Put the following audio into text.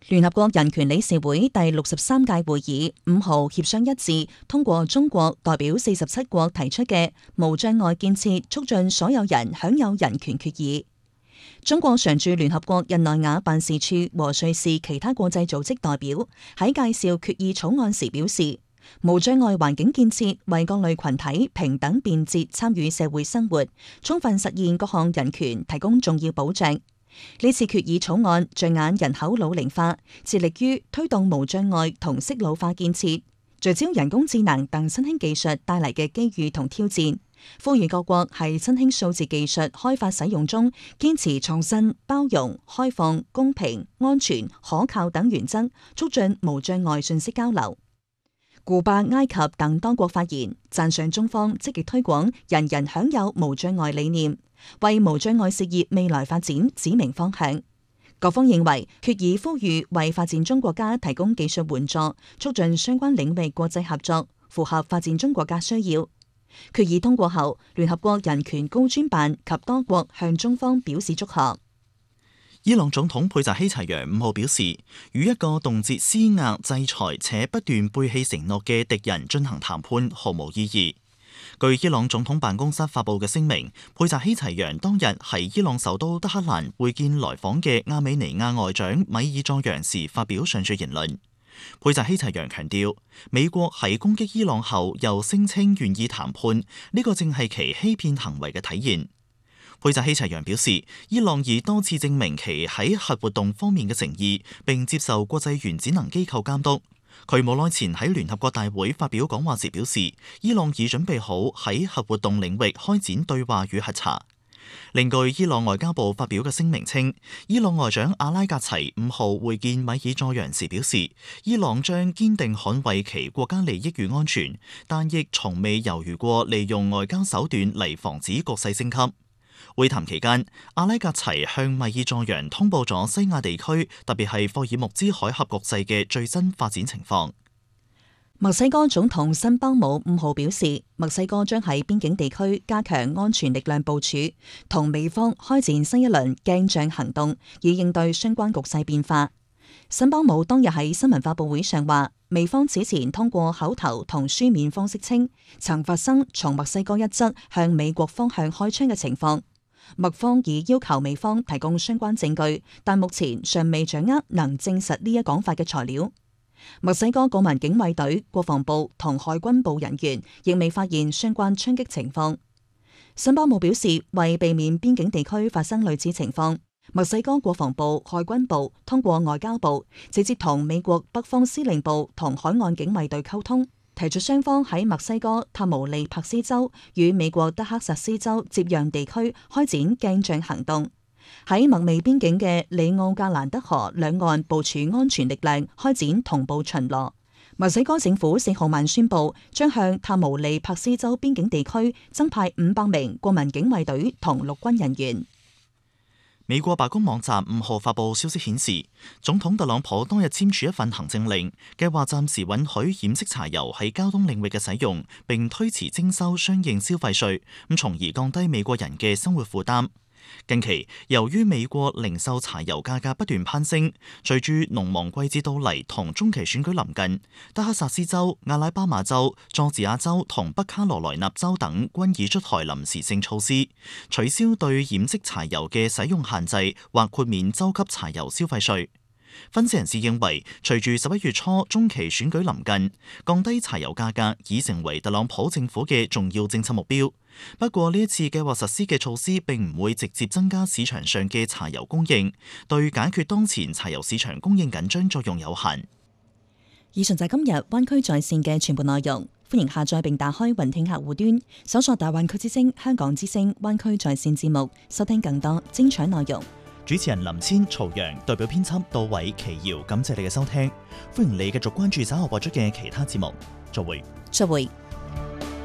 聯合國人權理事會第63屆會議5號協商一致通過中國代表47國提出嘅無障礙建設促進所有人享有人權決議。中國常駐聯合國日內瓦辦事處和瑞士其他國際組織代表喺介紹決議草案時表示，無障礙環境建設為各類群體平等便捷參與社會生活，充分實現各項人權提供重要保障。呢次決議草案着眼人口老齡化，致力於推動無障礙同適老化建設，聚焦人工智能等新興技術帶嚟嘅機遇同挑戰，呼籲各國喺新興數字技術開發使用中堅持創新、包容、開放、公平、安全、可靠等原則，促進無障礙信息交流。古巴、埃及等多國發言，讚賞中方積極推廣人人享有無障礙理念，為無障礙事業未來發展指明方向。各方認為決議呼籲為發展中國家提供技術援助，促進相關領域國際合作，符合發展中國家需要。決議通過後，聯合國人權高專辦及多國向中方表示祝賀。 伊朗總統佩扎希齊揚5號表示，與一個動輒施壓制裁且不斷背棄承諾嘅敵人進行談判毫無意義。據伊朗總統辦公室發布嘅聲明，佩扎希齊揚當日喺伊朗首都德黑蘭會見來訪嘅亞美尼亞外長米爾佐揚時發表上述言論。佩扎希齊揚強調，美國喺攻擊伊朗後又聲稱願意談判，呢個正係其欺騙行為嘅體現。佩扎希齊揚表示，伊朗已多次證明其喺核活動方面嘅誠意，並接受國際原子能機構監督。佢冇耐前喺聯合國大會發表講話時表示，伊朗已準備好喺核活動領域開展對話與核查。另據伊朗外交部發表嘅聲明稱，伊朗外長阿拉格齊5號會見米爾佐揚時表示，伊朗將堅定捍衛其國家利益與安全，但亦從未猶豫過利用外交手段嚟防止局勢升級。會談期間，阿拉格齊向米爾佐揚通報咗西亞地區，特別係霍爾木茲海峽局勢嘅最新發展情況。 墨西哥總統辛巴姆5號表示，墨西哥將喺邊境地區加強安全力量部署，同美方開展新一輪鏡像行動，以應對相關局勢變化。辛巴姆當日喺新聞發佈會上話，美方此前通過口頭同書面方式稱，曾發生從墨西哥一側向美國方向開槍嘅情況。墨方已要求美方提供相關證據，但目前尚未掌握能證實呢一講法嘅材料。墨西哥國民警衛隊、國防部同海軍部人員亦未發現相關槍擊情況。辛巴姆表示，為避免邊境地區發生類似情況，墨西哥國防部、海軍部通過外交部直接同美國北方司令部同海岸警衛隊溝通，提出雙方喺墨西哥塔毛利帕斯州與美國德克薩斯州接壤地區開展鏡像行動，喺墨美邊境嘅里奧格蘭德河兩岸部署安全力量，開展同步巡邏。墨西哥政府4號晚宣布，將向塔毛利帕斯州邊境地區增派500名國民警衛隊同陸軍人員。 美國白宮網站5號發布消息顯示，總統特朗普當日簽署一份行政令，計劃暫時允許染色柴油喺交通領域嘅使用，並推遲徵收相應消費稅，從而降低美國人嘅生活負擔。近期，由於美國零售柴油價格不斷攀升，隨住農忙季節到嚟同中期選舉臨近，德克薩斯州、阿拉巴馬州、佐治亞州同北卡羅來納州等均已出台臨時性措施，取消對染色柴油嘅使用限制或豁免州級柴油消費稅。分析人士認為，隨住11月初中期選舉臨近，降低柴油價格已成為特朗普政府嘅重要政策目標。不過呢一次計劃實施嘅措施並唔會直接增加市場上嘅柴油供應，對解決當前柴油市場供應緊張作用有限。 以上就係今日灣區在線嘅全部內容，歡迎下載並打開雲聽客戶端，搜索大灣區之聲、香港之聲、灣區在線節目，收聽更多精彩內容。 主持人林千、曹陽，代表編輯杜偉、奇瑤，感謝你嘅收聽，歡迎你繼續關注稍後播出嘅其他節目。再會。